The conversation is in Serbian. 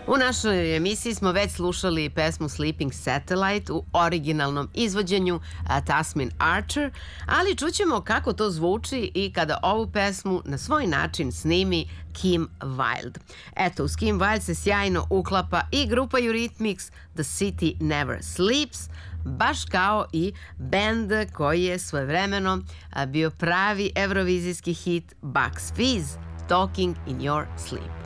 U našoj emisiji smo već slušali pesmu Sleeping Satellite u originalnom izvođenju Tasmin Archer, ali čućemo kako to zvuči i kada ovu pesmu na svoj način snimi Kim Wilde. Eto, uz Kim Wilde se sjajno uklapa i grupa Eurythmics The City Never Sleeps, baš kao i bend koji je svojevremeno bio pravi evrovizijski hit Bucks Fizz, Talking in Your Sleep.